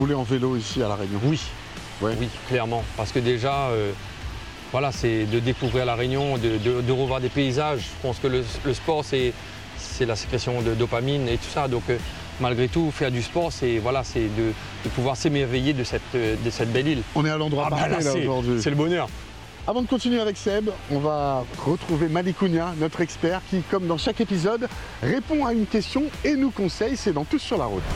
Rouler en vélo ici à La Réunion? Oui, Ouais. oui, clairement. Parce que déjà, voilà, c'est de découvrir La Réunion, de revoir des paysages. Je pense que le sport, c'est la sécrétion de dopamine et tout ça. Donc, malgré tout, faire du sport, c'est voilà, de pouvoir s'émerveiller de cette belle île. On est à l'endroit parfait là aujourd'hui. C'est le bonheur. Avant de continuer avec Seb, on va retrouver Malikounia, notre expert, qui, comme dans chaque épisode, répond à une question et nous conseille. C'est dans Tous sur la route.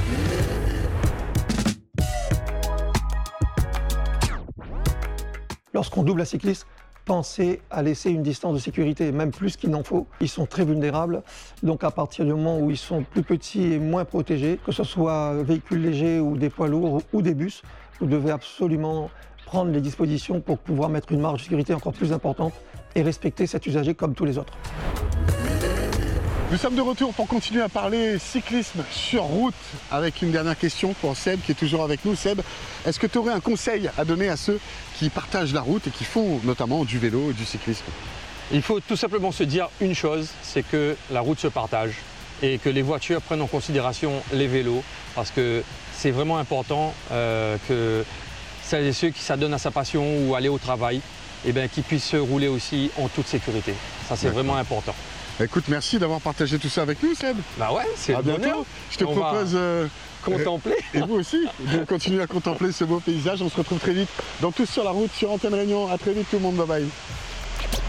Lorsqu'on double un cycliste, pensez à laisser une distance de sécurité, même plus qu'il n'en faut. Ils sont très vulnérables, donc à partir du moment où ils sont plus petits et moins protégés, que ce soit véhicules légers ou des poids lourds ou des bus, vous devez absolument prendre les dispositions pour pouvoir mettre une marge de sécurité encore plus importante et respecter cet usager comme tous les autres. Nous sommes de retour pour continuer à parler cyclisme sur route avec une dernière question pour Seb qui est toujours avec nous. Seb, est-ce que tu aurais un conseil à donner à ceux qui partagent la route et qui font notamment du vélo et du cyclisme? Il faut tout simplement se dire une chose, c'est que la route se partage et que les voitures prennent en considération les vélos parce que c'est vraiment important que celles et ceux qui s'adonnent à sa passion ou aller au travail, eh bien, qu'ils puissent rouler aussi en toute sécurité. Ça, c'est vraiment important. Écoute, merci d'avoir partagé tout ça avec nous, Seb. Bah ouais, c'est À le bonheur. bientôt. Je te On propose, contempler. et vous aussi, de continuer à contempler ce beau paysage. On se retrouve très vite dans Tous sur la route sur Antenne Réunion. À très vite tout le monde, bye bye.